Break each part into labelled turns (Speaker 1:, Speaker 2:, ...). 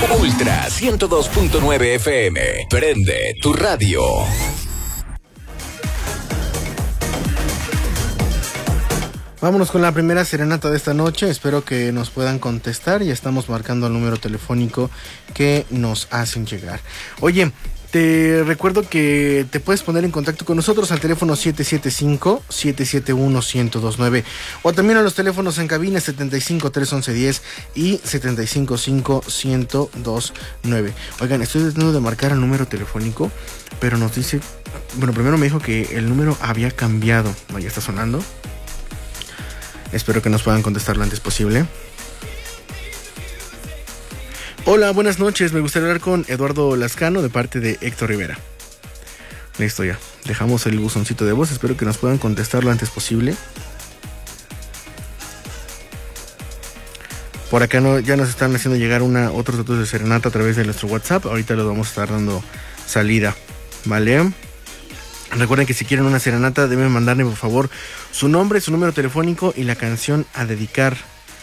Speaker 1: Ultra 102.9 FM. Prende tu radio.
Speaker 2: Vámonos con la primera serenata de esta noche. Espero que nos puedan contestar. Ya estamos marcando el número telefónico que nos hacen llegar. Oye, te recuerdo que te puedes poner en contacto con nosotros al teléfono 775-771-1029 o también a los teléfonos en cabina 75-311-10 y 75-5-1029. Oigan, estoy tratando de marcar el número telefónico, pero nos dice... Bueno, primero me dijo que el número había cambiado. Vaya, está sonando. Espero que nos puedan contestar lo antes posible. Hola, buenas noches. Me gustaría hablar con Eduardo Lascano de parte de Héctor Rivera. Listo, ya. Dejamos el buzoncito de voz. Espero que nos puedan contestar lo antes posible. Por acá ya nos están haciendo llegar otros datos de serenata a través de nuestro WhatsApp. Ahorita los vamos a estar dando salida. ¿Vale? Recuerden que si quieren una serenata deben mandarme por favor su nombre, su número telefónico y la canción a dedicar.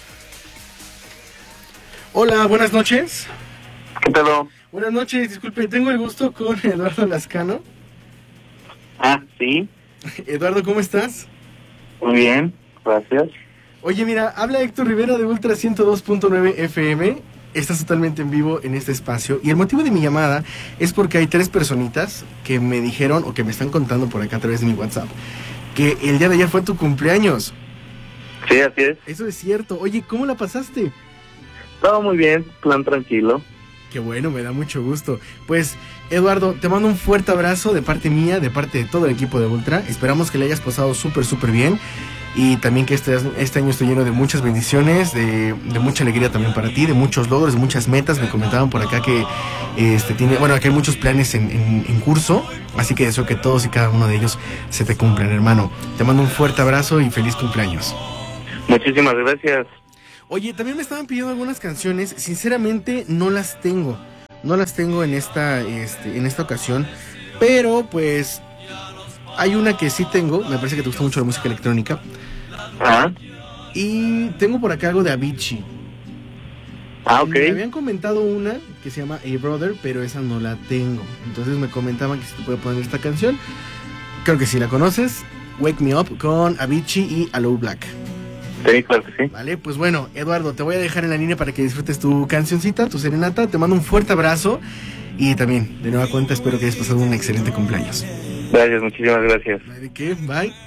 Speaker 2: Hola, buenas noches.
Speaker 3: ¿Qué tal?
Speaker 2: Buenas noches, disculpe, tengo el gusto con Eduardo Lascano.
Speaker 3: Ah, sí.
Speaker 2: Eduardo, ¿cómo estás?
Speaker 3: Muy bien, gracias.
Speaker 2: Oye, mira, habla Héctor Rivera de Ultra 102.9 FM. Estás totalmente en vivo en este espacio. Y el motivo de mi llamada es porque hay 3 personitas que me dijeron o que me están contando por acá a través de mi WhatsApp que el día de ayer fue tu cumpleaños.
Speaker 3: Sí, así es.
Speaker 2: Eso es cierto. Oye, ¿cómo la pasaste?
Speaker 3: Todo muy bien, plan tranquilo.
Speaker 2: Qué bueno, me da mucho gusto. Pues, Eduardo, te mando un fuerte abrazo de parte mía, de parte de todo el equipo de Ultra. Esperamos que le hayas pasado súper bien. Y también que este año esté lleno de muchas bendiciones, de mucha alegría también para ti, de muchos logros, de muchas metas. Me comentaban por acá que que hay muchos planes en curso. Así que deseo que todos y cada uno de ellos se te cumplan, hermano. Te mando un fuerte abrazo y feliz cumpleaños.
Speaker 3: Muchísimas gracias.
Speaker 2: Oye, también me estaban pidiendo algunas canciones. Sinceramente no las tengo. No las tengo en esta ocasión. Pero pues hay una que sí tengo. Me parece que te gusta mucho la música electrónica.
Speaker 3: Ajá.
Speaker 2: Y tengo por acá algo de Avicii.
Speaker 3: Ah, ok.
Speaker 2: Me habían comentado una que se llama A Brother, pero esa no la tengo. Entonces me comentaban que si te puede poner esta canción. Creo que sí la conoces. Wake Me Up con Avicii y Aloe Black.
Speaker 3: Sí, claro que sí.
Speaker 2: Vale, pues bueno, Eduardo, te voy a dejar en la línea para que disfrutes tu cancioncita, tu serenata. Te mando un fuerte abrazo y también, de nueva cuenta, espero que hayas pasado un excelente cumpleaños.
Speaker 3: Gracias, muchísimas gracias.
Speaker 2: ¿De qué? Bye.